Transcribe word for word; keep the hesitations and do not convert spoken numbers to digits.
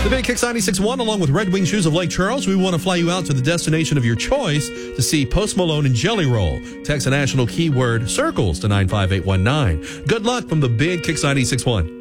The Big Kicks ninety-six point one, along with Red Wing Shoes of Lake Charles, we want to fly you out to the destination of your choice to see Post Malone and Jelly Roll. Text a national keyword CIRCLES to nine five eight one nine. Good luck from the Big Kicks ninety-six point one.